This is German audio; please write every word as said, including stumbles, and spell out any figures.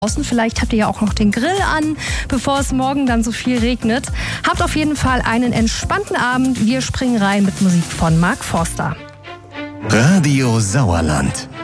Draußen. Vielleicht habt ihr ja auch noch den Grill an, bevor es morgen dann so viel regnet. Habt auf jeden Fall einen entspannten Abend. Wir springen rein mit Musik von Mark Forster. Radio Sauerland.